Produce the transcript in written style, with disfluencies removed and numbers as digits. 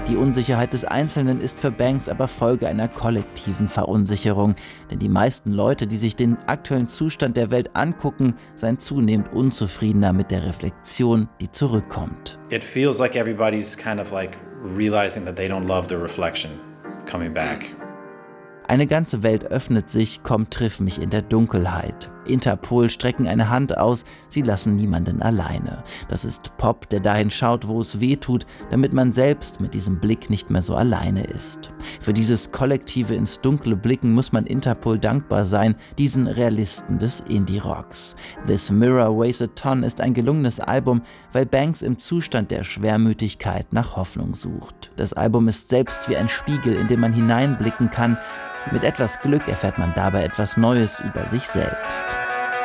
Die Unsicherheit des Einzelnen ist für Banks aber Folge einer kollektiven Verunsicherung. Denn die meisten Leute, die sich den aktuellen Zustand der Welt angucken, seien zunehmend unzufriedener mit der Reflexion, die zurückkommt. It feels like everybody's kind of like realizing that they don't love the reflection coming back. Eine ganze Welt öffnet sich, komm, triff mich in der Dunkelheit. Interpol strecken eine Hand aus, sie lassen niemanden alleine. Das ist Pop, der dahin schaut, wo es weh tut, damit man selbst mit diesem Blick nicht mehr so alleine ist. Für dieses kollektive ins Dunkle Blicken muss man Interpol dankbar sein, diesen Realisten des Indie-Rocks. This Mirror Weighs a Ton ist ein gelungenes Album, weil Banks im Zustand der Schwermütigkeit nach Hoffnung sucht. Das Album ist selbst wie ein Spiegel, in den man hineinblicken kann. Mit etwas Glück erfährt man dabei etwas Neues über sich selbst.